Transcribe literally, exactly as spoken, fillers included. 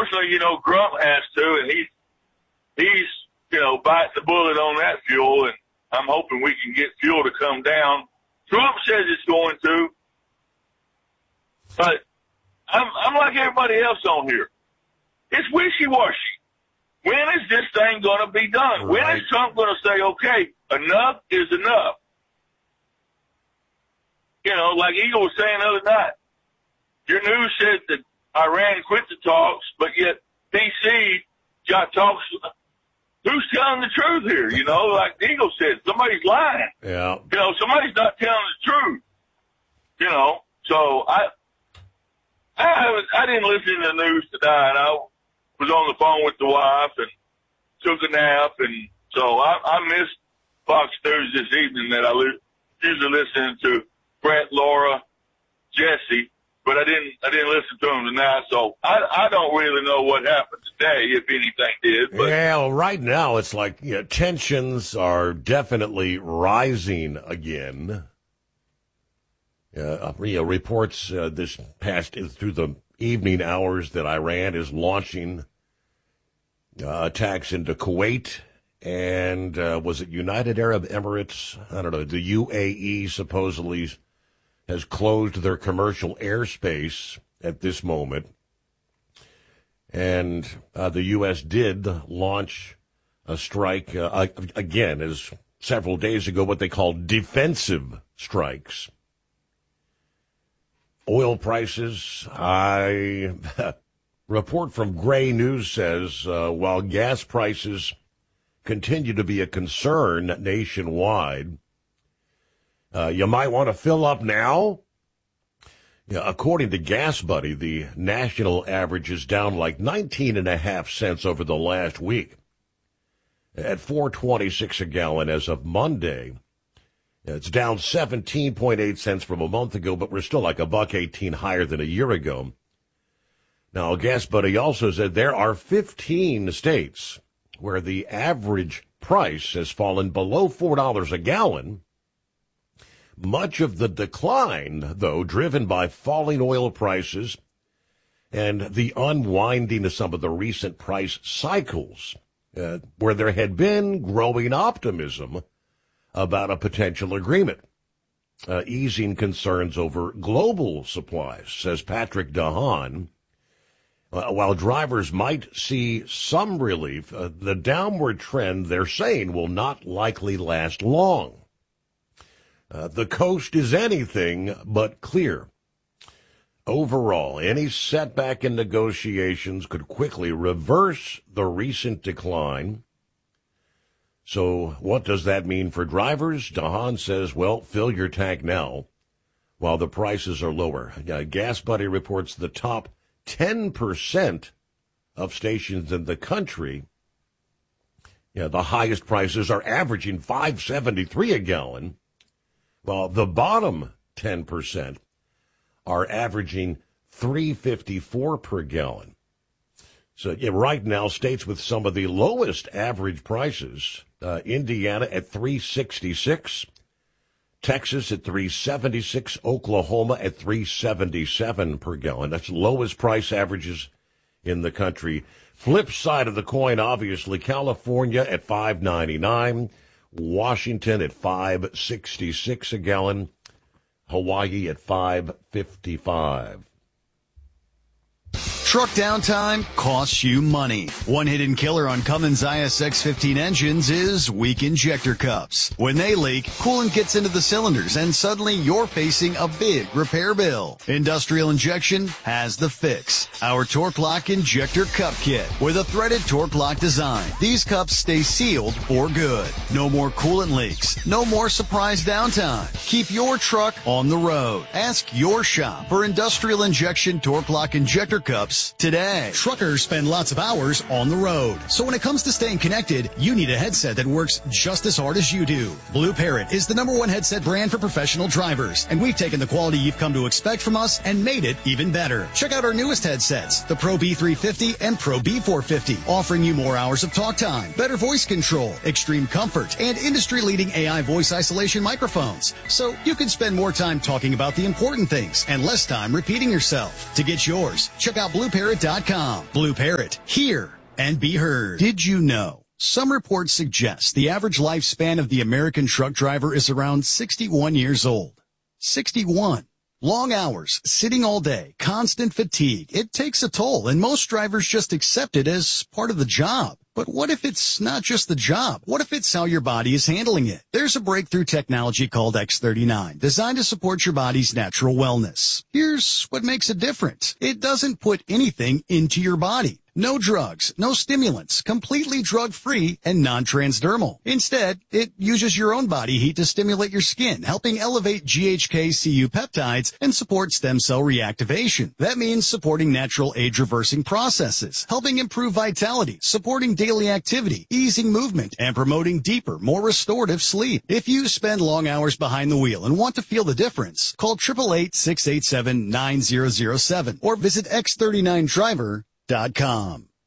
unfortunately, you know, Grump has to, and he's, he's, you know, biting the bullet on that fuel, and I'm hoping we can get fuel to come down. Trump says it's going to, but I'm, I'm like everybody else on here. It's wishy-washy. When is this thing going to be done? Right. When is Trump going to say, okay, enough is enough? You know, like Eagle was saying the other night, your news said that Iran quit the talks, but yet D C got talks. Who's telling the truth here? You know, like Eagle said, somebody's lying. Yeah. You know, somebody's not telling the truth. You know, so I, I haven't, I didn't listen to the news tonight. I was on the phone with the wife and took a nap, and so I, I missed Fox News this evening that I li- usually listen to Brett, Laura, Jesse, but I didn't, I didn't listen to them tonight, so I, I don't really know what happened today, if anything did. But. Yeah, well, right now it's like, you know, tensions are definitely rising again. Uh, you know, reports uh, this past through the evening hours that Iran is launching uh, attacks into Kuwait and uh, was it United Arab Emirates? I don't know. The U A E supposedly has closed their commercial airspace at this moment. And uh, the U S did launch a strike, uh, again, as several days ago, what they call defensive strikes. Oil prices, I report from Gray News says, uh, while gas prices continue to be a concern nationwide, uh, you might want to fill up now. Yeah, according to Gas Buddy, the national average is down like nineteen and a half cents over the last week at four twenty-six a gallon as of Monday. It's down seventeen point eight cents from a month ago, but we're still like a buck eighteen higher than a year ago. Now, Gas Buddy also said there are fifteen states where the average price has fallen below four dollars a gallon. Much of the decline, though, driven by falling oil prices and the unwinding of some of the recent price cycles, uh, where there had been growing optimism about a potential agreement, uh, easing concerns over global supplies, says Patrick DeHaan. Uh, while drivers might see some relief, uh, the downward trend, they're saying, will not likely last long. Uh, the coast is anything but clear. Overall, any setback in negotiations could quickly reverse the recent decline. So what does that mean for drivers? DeHaan says, well, fill your tank now while the prices are lower. Uh, Gas Buddy reports the top ten percent of stations in the country, yeah, the highest prices are averaging five seventy-three a gallon, while the bottom ten percent are averaging three fifty-four per gallon. So yeah, right now, states with some of the lowest average prices, uh, Indiana at three sixty-six, Texas at three seventy-six, Oklahoma at three seventy-seven per gallon. That's lowest price averages in the country. Flip side of the coin, obviously, California at five ninety-nine, Washington at five sixty-six a gallon, Hawaii at five fifty-five. Truck downtime costs you money. One hidden killer on Cummins I S X fifteen engines is weak injector cups. When they leak, coolant gets into the cylinders and suddenly you're facing a big repair bill. Industrial Injection has the fix. Our Torque Lock Injector Cup Kit with a threaded Torque Lock design. These cups stay sealed for good. No more coolant leaks. No more surprise downtime. Keep your truck on the road. Ask your shop for Industrial Injection Torque Lock Injector Cups today. Truckers spend lots of hours on the road. So when it comes to staying connected, you need a headset that works just as hard as you do. Blue Parrot is the number one headset brand for professional drivers, and we've taken the quality you've come to expect from us and made it even better. Check out our newest headsets, the Pro B three fifty and Pro B four fifty, offering you more hours of talk time, better voice control, extreme comfort, and industry-leading A I voice isolation microphones. So you can spend more time talking about the important things and less time repeating yourself. To get yours, check out Blue blue parrot dot com. Blue Parrot, hear and be heard. Did you know? Some reports suggest the average lifespan of the American truck driver is around sixty-one years old. sixty-one. Long hours, sitting all day, constant fatigue. It takes a toll, and most drivers just accept it as part of the job. But what if it's not just the job? What if it's how your body is handling it? There's a breakthrough technology called X thirty-nine, designed to support your body's natural wellness. Here's what makes it different. It doesn't put anything into your body. No drugs, no stimulants, completely drug-free and non-transdermal. Instead, it uses your own body heat to stimulate your skin, helping elevate G H K C U peptides and support stem cell reactivation. That means supporting natural age-reversing processes, helping improve vitality, supporting daily activity, easing movement, and promoting deeper, more restorative sleep. If you spend long hours behind the wheel and want to feel the difference, call eight eight eight, six eight seven, nine zero zero seven or visit x thirty-nine driver dot com.